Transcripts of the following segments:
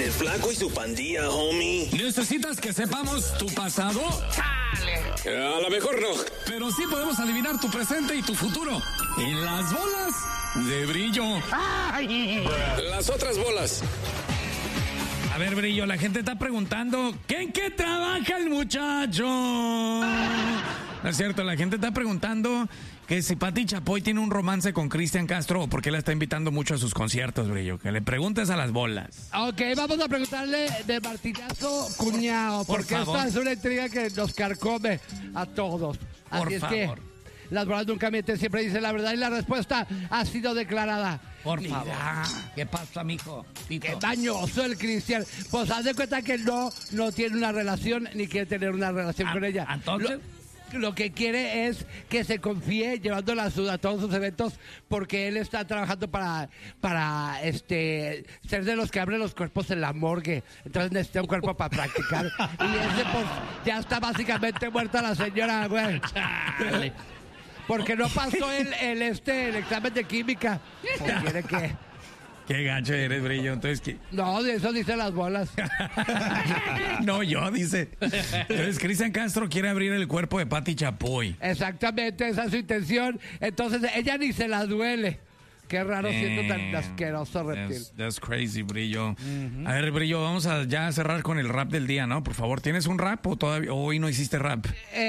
El Flaco y su pandilla, homie. ¿Necesitas que sepamos tu pasado? ¡Chale! A lo mejor no. Pero sí podemos adivinar tu presente y tu futuro. En las bolas de Brillo. ¡Ay! Las otras bolas. A ver, Brillo, la gente está preguntando, ¿en qué trabaja el muchacho? No es cierto, la gente está preguntando que si Pati Chapoy tiene un romance con Cristian Castro o por qué la está invitando mucho a sus conciertos, Brillo. Que le preguntes a las bolas. Ok, vamos a preguntarle de Martinazo Cuñao, porque esta es una intriga que nos carcome a todos. Por Así es favor. que las bolas nunca mienten, siempre dicen la verdad y la respuesta ha sido declarada. Por Mira, favor. ¿Qué pasa, mijo? Tito. qué dañoso el Cristian. Pues haz de cuenta que no tiene una relación ni quiere tener una relación con ella. ¿Entonces? Lo que quiere es que se confíe llevándola a todos sus eventos porque él está trabajando para ser de los que abren los cuerpos en la morgue. Entonces necesita un cuerpo para practicar. Y ese pues ya está básicamente muerta la señora, güey. Porque no pasó el examen de química. Pues quiere que... Qué gacho eres, Brillo. Entonces, ¿qué? No, de eso dicen las bolas. No, yo, dice. Entonces, Cristian Castro quiere abrir el cuerpo de Pati Chapoy. Exactamente, esa es su intención. Entonces, ella ni se la duele. Qué raro siendo tan asqueroso reptil. That's crazy, Brillo. A ver, Brillo, vamos a ya cerrar con el rap del día, ¿no? Por favor, ¿tienes un rap o todavía hoy no hiciste rap?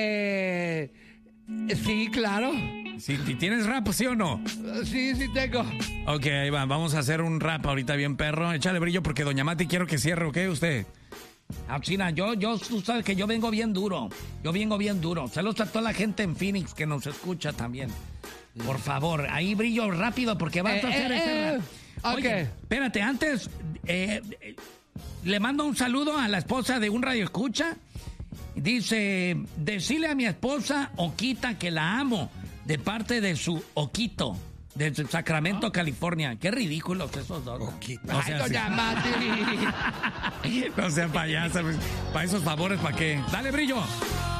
Sí, claro. Sí, ¿tienes rap, sí o no? Sí tengo. Ok, ahí va. Vamos a hacer un rap ahorita bien perro. Échale, Brillo, porque Doña Mati quiero que cierre, ¿ok? Usted. China, tú sabes que yo vengo bien duro. Yo vengo bien duro. Saludos a toda la gente en Phoenix que nos escucha también. Por favor, ahí Brillo rápido porque vas a hacer ese rap. Oye, espérate, antes le mando un saludo a la esposa de un radio escucha. Dice, decile a mi esposa Oquita que la amo de parte de su Oquito, de Sacramento, California. Qué ridículos esos dos. No sea así. Doña Mati. No sea payasa. Para esos favores, ¿para qué? Dale, Brillo.